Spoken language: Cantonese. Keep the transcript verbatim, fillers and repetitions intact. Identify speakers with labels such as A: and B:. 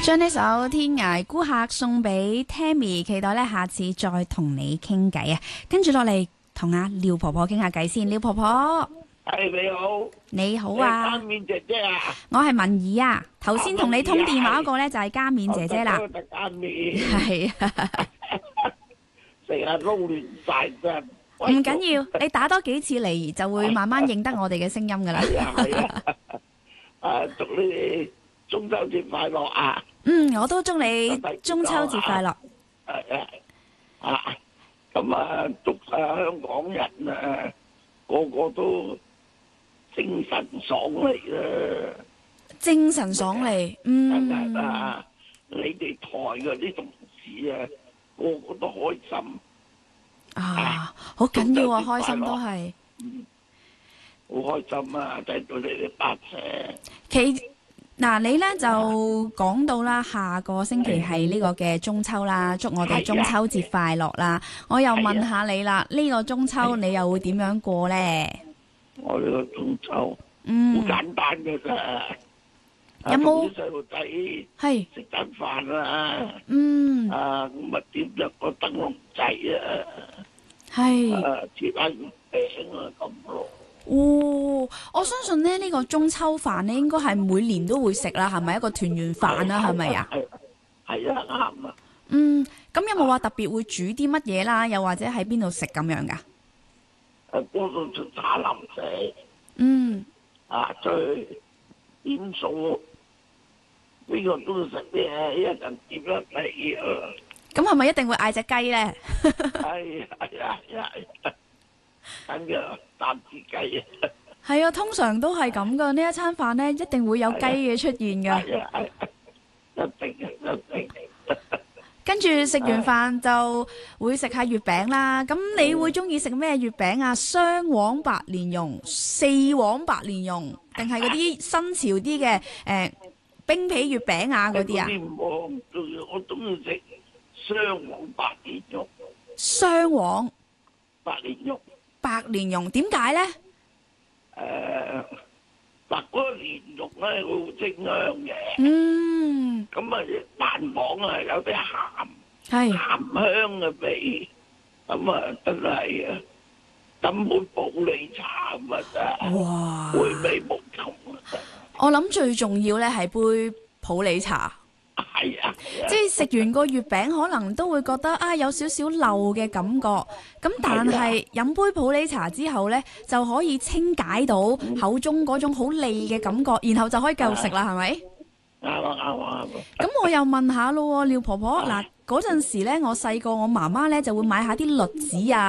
A: 將呢首《天涯孤客》送俾 Tammy， 期待咧下次再同你傾偈啊！跟住落嚟同阿廖婆婆傾下偈先。廖婆婆，
B: 係你好，
A: 你好啊！
B: 加冕姐姐啊，
A: 我係文怡啊。頭先同你通電話嗰個咧就係加冕姐姐啦。
B: 加冕
A: 係啊，
B: 成日撈亂晒真。
A: 唔緊要，你打多幾次嚟就會慢慢認得我哋嘅聲音噶啦。
B: 係啊係啊，誒祝你哋中秋節快樂啊！
A: 嗯，我都祝你中秋節快樂。
B: 係啊，啊咁啊祝啊香港人啊個個都精神爽利啦！
A: 精神爽利，嗯。
B: 真係啊！你哋台嗰啲同事啊，個個都開心。
A: 啊，好緊要啊！開心都係，
B: 好開心啊！睇到你哋把聲。
A: 其嗱，你咧就講到啦，下個星期係呢個嘅中秋啦，祝我哋中秋節快樂啦！我又問下你啦，呢個中秋你又會點樣過咧？
B: 我呢個中秋，
A: 嗯，
B: 好簡單嘅啫。
A: 有冇
B: 啲細路仔
A: 係
B: 食餐飯啊？
A: 嗯，
B: 啊咁啊點咗個燈籠仔啊！
A: 係
B: 啊切下月餅啊咁咯。
A: 哦，我相信咧呢個中秋飯咧應該係每年都會食啦，係咪一個團圓飯啦？係咪啊？
B: 係係啊啱啊！
A: 嗯，咁有冇話特別會煮啲乜嘢啦？又或者喺邊度食咁樣噶？
B: 誒嗰度就打淋食。
A: 嗯。
B: 啊最點數呢個都食嘅，一人點一味啊！
A: 咁係咪一定會嗌隻雞咧？
B: 係係啊係，咁嘅擔子雞啊！
A: 係啊，通常都係咁噶。呢一餐飯咧，一定會有雞嘅出現噶。
B: 係啊係，一定一定。
A: 跟住食完飯就會食下月餅啦。咁你會中意食咩月餅啊？雙黃白蓮蓉、四黃白蓮蓉，定係嗰啲新潮啲嘅誒冰皮月餅啊嗰啲啊？
B: 我中意我中意食雙黃白蓮蓉。
A: 雙黃
B: 白蓮蓉。
A: 白蓮蓉點解咧？
B: 誒，嗱嗰個蓮蓉咧好清香嘅。
A: 嗯。
B: 咁啊，蛋黃啊有啲鹹，
A: 係
B: 鹹香嘅味，咁啊真係啊，飲杯普洱茶咁啊真係，
A: 哇，
B: 回味無窮啊真係。
A: 我諗最重要咧係杯普洱茶。
B: 係啊，
A: 即係食完個月餅，可能都會覺得啊有少少漏嘅感覺。咁但係飲杯普洱茶之後呢，就可以清解到口中嗰種好膩嘅感覺，然後就可以繼續食啦，係咪？
B: 啱啊啱啊啱啊！
A: 咁我又問下咯，廖婆婆嗱，嗰陣時呢，我細個我媽媽呢就會買下啲栗子啊。